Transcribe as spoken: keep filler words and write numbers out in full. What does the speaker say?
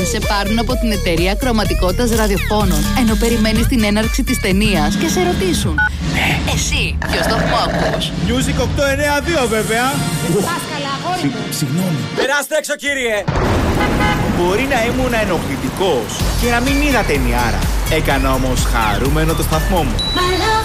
σε πάρουν από την εταιρεία ακροαματικότητας ραδιοφώνων, ενώ περιμένεις την έναρξη της ταινίας και σε ρωτήσουν: ναι, εσύ, ποιο σταθμό ακούς? Music οκτακόσια ενενήντα δύο βέβαια. Συγγνώμη. Περάστε έξω, κύριε. Μπορεί να ήμουν ενοχλητικός και να μην είδα ταινιάρα. Έκανα όμως χαρούμενο το σταθμό μου.